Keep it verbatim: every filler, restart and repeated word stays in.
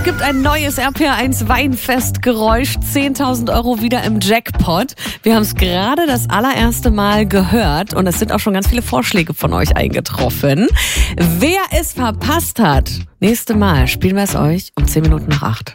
Gibt ein neues R P R eins Weinfestgeräusch, zehntausend Euro wieder im Jackpot. Wir haben es gerade das allererste Mal gehört und es sind auch schon ganz viele Vorschläge von euch eingetroffen. Wer es verpasst hat, nächste Mal spielen wir es euch um zehn Minuten nach acht.